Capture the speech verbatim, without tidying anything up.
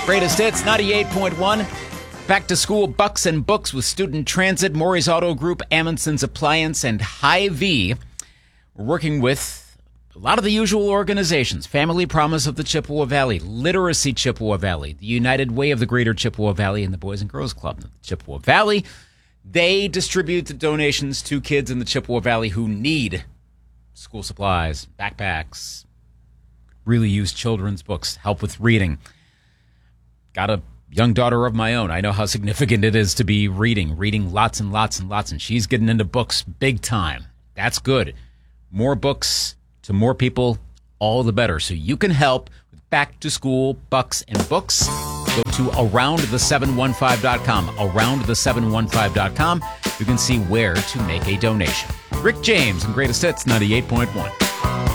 Greatest Hits, ninety-eight point one. Back to school bucks and books with Student Transit, Maury's Auto Group, Amundsen's Appliance, and Hy-Vee. We're working with a lot of the usual organizations. Family Promise of the Chippewa Valley, Literacy Chippewa Valley, the United Way of the Greater Chippewa Valley, and the Boys and Girls Club of the Chippewa Valley. They distribute the donations to kids in the Chippewa Valley who need school supplies, backpacks, really use children's books, help with reading. Got a young daughter of my own. I know how significant it is to be reading, reading lots and lots and lots, and she's getting into books big time. That's good. More books to more people, all the better. So you can help with back to school bucks and books. Go to around the seven one five dot com. around the seven one five dot com. You can see where to make a donation. Rick James and Greatest Hits ninety-eight point one.